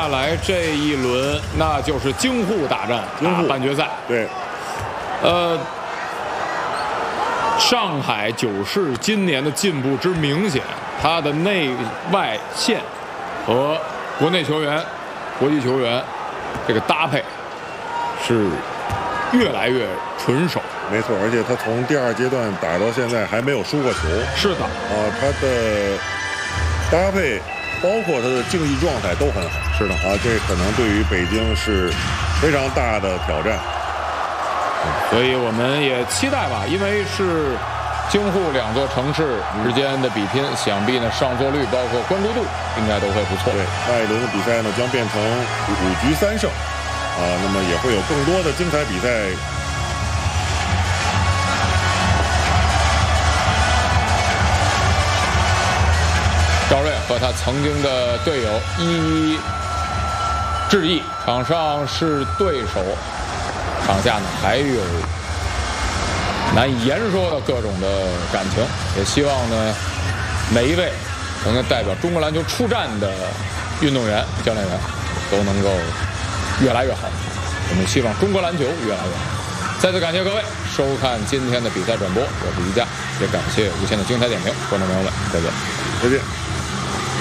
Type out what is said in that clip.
下来这一轮，那就是京沪大战，半决赛。 对， 上海九市今年的进步之明显，它的内外线和国内球员、国际球员这个搭配是越来越纯熟。 没错，而且他从第2阶段打到现在还没有输过球。 是的， 他的搭配，包括他的竞技状态都很好。 是的， 这可能对于北京是非常大的挑战。 所以我们也期待吧，因为是京沪2座城市之间的比拼，想必呢上座率包括关注度应该都会不错。 对，下一轮的比赛呢将变成5局3胜，那么也会有更多的精彩比赛。 赵睿和他曾经的队友一一致意，场上是对手，场下呢还有难以言说的各种的感情。也希望呢每一位能够代表中国篮球出战的运动员、教练员都能够越来越好。我们希望中国篮球越来越好。再次感谢各位收看今天的比赛转播，我是于佳，也感谢无限的精彩点评，观众朋友们，再见。 再见。